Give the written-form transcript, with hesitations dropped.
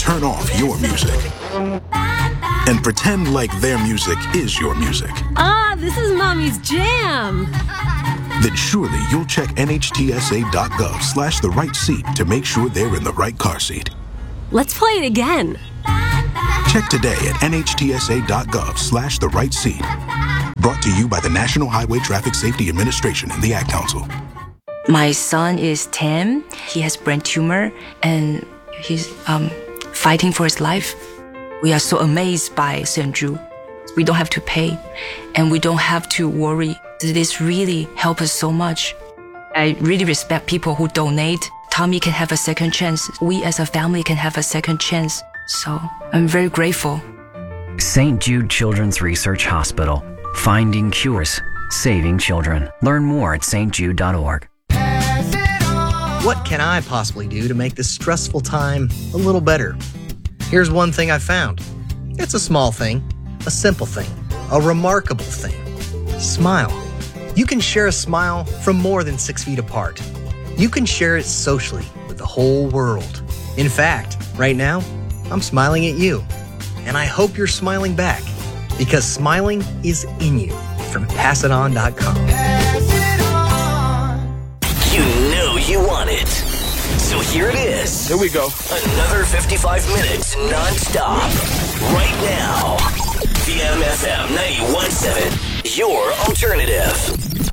turn off your music and pretend like their music is your music. Ah, this is Mommy's jam. Then surely you'll check nhtsa.gov/the right seat to make sure they're in the right car seat. Let's play it again. Check today at nhtsa.gov/the right seat. Brought to you by the National Highway Traffic Safety Administration and the Ad Council. My son is 10. He has brain tumor and he's fighting for his life. We are so amazed by St. Jude. We don't have to pay and we don't have to worry. This really helps us so much. I really respect people who donate. Tommy can have a second chance. We as a family can have a second chance. So I'm very grateful. St. Jude Children's Research Hospital. Finding cures. Saving children. Learn more at stjude.org. What can I possibly do to make this stressful time a little better? Here's one thing I found. It's a small thing, a simple thing, a remarkable thing. Smile. You can share a smile from more than 6 feet apart. You can share it socially with the whole world. In fact, right now, I'm smiling at you. And I hope you're smiling back because smiling is in you from passiton.com. You know you want it. So here it is. Here we go. Another 55 minutes non-stop. Right now. VMFM 91.7. Your alternative.